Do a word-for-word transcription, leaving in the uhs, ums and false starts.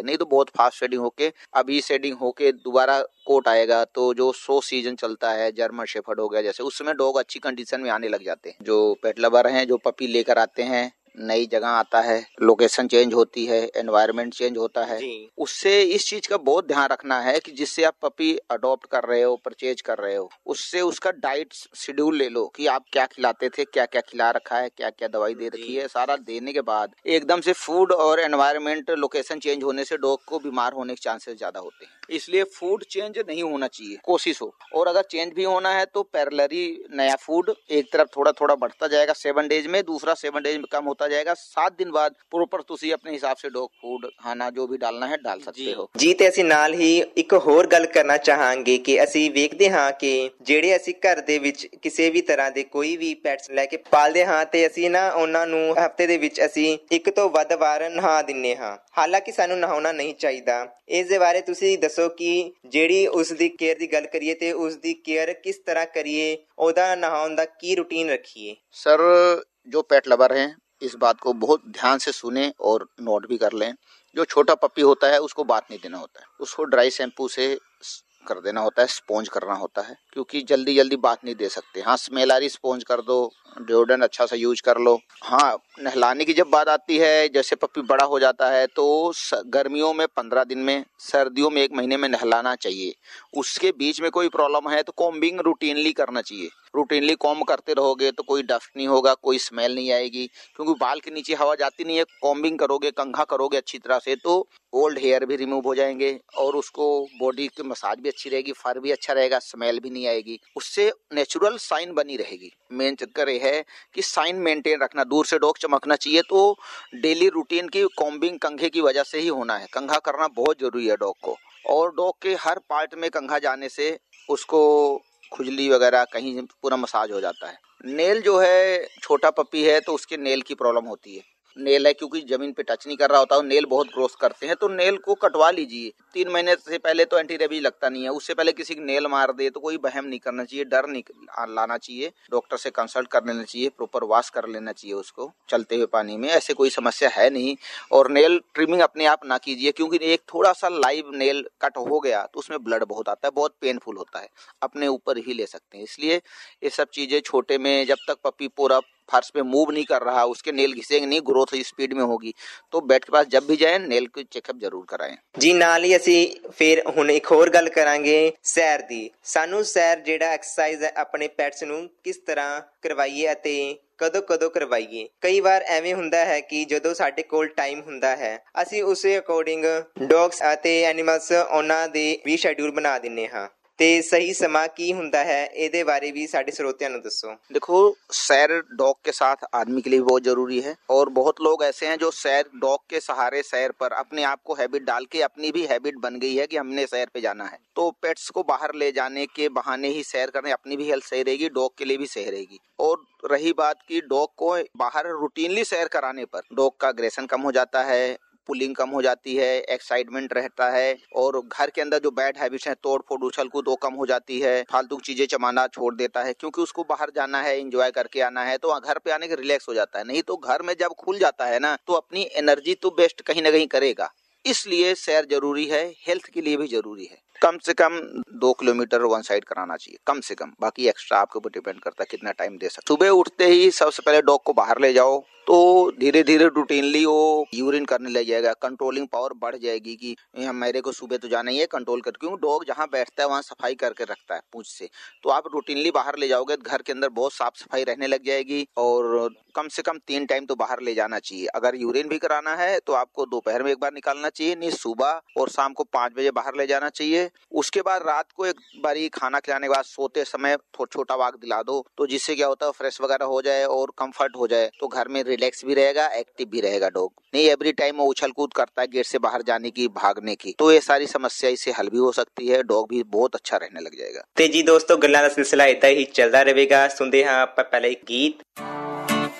दे, नहीं तो बहुत फास्ट शेडिंग होके अभी शेडिंग होके दोबारा कोट आएगा तो जो शो सीजन चलता है जर्मन शेफर्ड हो गया जैसे, उसमें डॉग अच्छी कंडीशन में आने लग जाते हैं। जो पेट लवर हैं जो पपी लेकर आते हैं, नई जगह आता है, लोकेशन चेंज होती है, एनवायरनमेंट चेंज होता है, उससे इस चीज का बहुत ध्यान रखना है कि जिससे आप पपी अडॉप्ट कर रहे हो, परचेज कर रहे हो, उससे उसका डाइट शेड्यूल ले लो कि आप क्या खिलाते थे, क्या क्या खिला रखा है, क्या क्या दवाई दे रखी है। सारा देने के बाद एकदम से फूड और एनवायरनमेंट लोकेशन चेंज होने से डॉग को बीमार होने के चांसेस ज्यादा होते हैं, इसलिए फूड चेंज नहीं होना चाहिए, कोशिश हो। और अगर चेंज भी होना है तो पैरेलली नया फूड एक तरफ थोड़ा थोड़ा बढ़ता जाएगा सेवन डेज में, दूसरा सेवन डेज में कम होता जाएगा, सात दिन बाद प्रॉपर ਤੁਸੀਂ अपने हिसाब से डॉग फूड खाना जो भी डालना है डाल सकते हो ਜੀ। ਤੇ ਅਸੀਂ ਨਾਲ ਹੀ ਇੱਕ ਹੋਰ ਗੱਲ ਕਰਨਾ ਚਾਹਾਂਗੇ ਕਿ ਅਸੀਂ ਵੇਖਦੇ ਹਾਂ ਕਿ ਜਿਹੜੇ ਅਸੀਂ ਘਰ ਦੇ ਵਿੱਚ ਕਿਸੇ ਵੀ ਤਰ੍ਹਾਂ ਦੇ ਕੋਈ ਵੀ ਪੈਟਸ ਲੈ ਕੇ ਪਾਲਦੇ ਹਾਂ ਤੇ ਅਸੀਂ ਨਾ ਉਹਨਾਂ ਨੂੰ ਹਫਤੇ ਦੇ ਵਿੱਚ ਅਸੀਂ ਇੱਕ ਤੋਂ ਵੱਧ ਵਾਰ ਨਹਾ ਦਿੰਨੇ ਹਾਂ, ਹਾਲਾਂਕਿ ਸਾਨੂੰ ਨਹਾਉਣਾ ਨਹੀਂ ਚਾਹੀਦਾ। ਇਸ ਦੇ ਬਾਰੇ ਤੁਸੀਂ ਦੱਸੋ ਕਿ ਜਿਹੜੀ ਉਸ ਦੀ ਕੇਅਰ ਦੀ ਗੱਲ ਕਰੀਏ ਤੇ ਉਸ ਦੀ ਕੇਅਰ ਕਿਸ ਤਰ੍ਹਾਂ ਕਰੀਏ, ਉਹਦਾ ਨਹਾਉਣ ਦਾ ਕੀ रूटीन रखिए। सर जो पेट लवर हैं इस बात को बहुत ध्यान से सुने और नोट भी कर लें। जो छोटा पपी होता है उसको बात नहीं देना होता है, उसको ड्राई शैम्पू से कर देना होता है, स्पॉन्ज करना होता है, क्योंकि जल्दी जल्दी बात नहीं दे सकते। हाँ स्मेल आ रही स्पॉन्ज कर दो, डिओड्रेंट अच्छा सा यूज कर लो। हाँ नहलाने की जब बात आती है, जैसे पपी बड़ा हो जाता है तो गर्मियों में पंद्रह दिन में, सर्दियों में एक महीने में नहलाना चाहिए। उसके बीच में कोई प्रॉब्लम है तो कॉम्बिंग रूटीनली करना चाहिए। रूटीनली कॉम्ब करते रहोगे तो कोई डस्ट नहीं होगा, कोई स्मेल नहीं आएगी, क्योंकि बाल के नीचे हवा जाती नहीं है। कॉम्बिंग करोगे, कंघा करोगे अच्छी तरह से तो ओल्ड हेयर भी रिमूव हो जाएंगे और उसको बॉडी की मसाज भी अच्छी रहेगी, फर भी अच्छा रहेगा, स्मेल भी नहीं आएगी, उससे नेचुरल साइन बनी रहेगी। मेन चक्कर ये है कि साइन मेंटेन रखना, दूर से डॉग चमकना चाहिए तो डेली रूटीन की कॉम्बिंग कंघे की वजह से ही होना है। कंघा करना बहुत जरूरी है डॉग को, और डॉग के हर पार्ट में कंघा जाने से उसको खुजली वगैरह कहीं पूरा मसाज हो जाता है। नेल जो है, छोटा पपी है तो उसके नेल की प्रॉब्लम होती है। नेल है क्योंकि जमीन पे टच नहीं कर रहा होता, और नेल बहुत ग्रोथ करते हैं तो नेल को कटवा लीजिए। तीन महीने से पहले तो एंटी रेबीज लगता नहीं है, उससे पहले किसी की नेल मार दे तो कोई बहम नहीं करना चाहिए, डर नहीं लाना चाहिए, डॉक्टर से कंसल्ट कर लेना चाहिए, प्रॉपर वॉश कर लेना चाहिए उसको चलते हुए पानी में, ऐसे कोई समस्या है नहीं। और नेल ट्रिमिंग अपने आप ना कीजिए, क्योंकि एक थोड़ा सा लाइव नेल कट हो गया तो उसमें ब्लड बहुत आता है, बहुत पेनफुल होता है, अपने ऊपर ही ले सकते हैं। इसलिए ये सब चीजें छोटे में, जब तक पपी पूरा फर्श पे मूव नहीं कर रहा, उसके नेल घिसेंगे नहीं, ग्रोथ स्पीड में होगी, तो बेट के पास जब भी जाए नेल की चेकअप जरूर कराएं। जी ਨਾਲ ਹੀ ਅਸੀਂ ਫਿਰ ਹੁਣ ਇੱਕ ਹੋਰ ਗੱਲ ਕਰਾਂਗੇ ਸੈਰ ਦੀ। ਸਾਨੂੰ ਸੈਰ ਜਿਹੜਾ ਐਕਸਰਸਾਈਜ਼ ਹੈ ਆਪਣੇ ਪੈਟਸ ਨੂੰ ਕਿਸ ਤਰ੍ਹਾਂ ਕਰਵਾਈਏ ਅਤੇ ਕਦੋਂ ਕਦੋਂ ਕਰਵਾਈਏ। ਕਈ ਵਾਰ ਐਵੇਂ ਹੁੰਦਾ ਹੈ ਕਿ ਜਦੋਂ ਸਾਡੇ ਕੋਲ ਟਾਈਮ ਹੁੰਦਾ ਹੈ ਅਸੀਂ ਉਸੇ ਅਕੋਰਡਿੰਗ ਡੌਗਸ ਅਤੇ ਐਨੀਮਲਸ ਉਹਨਾਂ ਦੇ ਵੀ ਸ਼ੈਡਿਊਲ ਬਣਾ ਦਿੰਦੇ ਹਾਂ, ਤੇ सही समा की ਹੁੰਦਾ है, ਇਹਦੇ ਬਾਰੇ ਵੀ ਸਾਡੇ ਸਰੋਤਿਆਂ ਨੂੰ ਦੱਸੋ। देखो सैर डॉग के साथ आदमी के लिए बहुत जरूरी है, और बहुत लोग ऐसे हैं जो सैर डॉग के सहारे सैर पर अपने आप को हैबिट डाल के, अपनी भी हैबिट बन गई है कि हमने सैर पे जाना है, तो पेट्स को बाहर ले जाने के बहाने ही सैर करने, अपनी भी हेल्थ सही रहेगी, डॉग के लिए भी सही रहेगी। और रही बात की डॉग को बाहर रूटीनली सैर कराने पर डॉग का अग्रेशन कम हो जाता है, पुलिंग कम हो जाती है, एक्साइटमेंट रहता है, और घर के अंदर जो बैड हैबिट्स हैं, तोड़ फोड़ उछल कूद, वो कम हो जाती है, फालतू चीजें चमाना छोड़ देता है, क्योंकि उसको बाहर जाना है, एंजॉय करके आना है, तो घर पे आने के रिलैक्स हो जाता है। नहीं तो घर में जब खुल जाता है ना, तो अपनी एनर्जी तो बेस्ट कहीं ना कहीं करेगा। इसलिए सैर जरूरी है, हेल्थ के लिए भी जरूरी है। कम से कम दो किलोमीटर वन साइड कराना चाहिए, कम से कम, बाकी एक्स्ट्रा आपके ऊपर डिपेंड करता है कितना टाइम दे सकते। सुबह उठते ही सबसे पहले डॉग को बाहर ले जाओ, तो धीरे धीरे रूटीनली वो यूरिन करने लग जाएगा, कंट्रोलिंग पावर बढ़ जाएगी कि मेरे को सुबह तो जाना ही है, कंट्रोल कर, क्योंकि डॉग जहाँ बैठता है वहाँ सफाई करके रखता है पूंछ से, तो आप रूटीनली बाहर ले जाओगे तो घर के अंदर बहुत साफ सफाई रहने लग जाएगी। और कम से कम तीन टाइम तो बाहर ले जाना चाहिए। अगर यूरिन भी कराना है तो आपको दोपहर में एक बार निकालना चाहिए, नहीं सुबह और शाम को पाँच बजे बाहर ले जाना चाहिए। उसके बाद रात को एक बारी खाना खिलाने के बाद सोते समय छोटा वाक दिला दो, तो जिससे क्या होता है फ्रेश वगैरह हो जाए और कंफर्ट हो जाए, तो घर में रिलैक्स भी रहेगा, एक्टिव भी रहेगा डॉग। नहीं एवरी टाइम वो उछल कूद करता है गेट से बाहर जाने की, भागने की, तो ये सारी समस्या इससे हल भी हो सकती है, डॉग भी बहुत अच्छा रहने लग जाएगा। ਤੇ ਜੀ ਦੋਸਤੋ ਗੱਲਾਂ ਦਾ ਸਿਲਸਿਲਾ ਇਦਾਂ ਹੀ ਚੱਲਦਾ ਰਹੇਗਾ। ਸੁਣਦੇ ਹਾਂ ਆਪਾਂ ਪਹਿਲੇ ਗੀਤ।